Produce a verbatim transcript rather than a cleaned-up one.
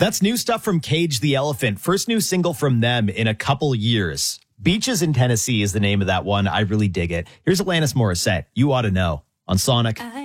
That's new stuff from Cage the Elephant. First new single from them in a couple years. Beaches in Tennessee is the name of that one. I really dig it. Here's Alanis Morissette. You ought to know on Sonic. I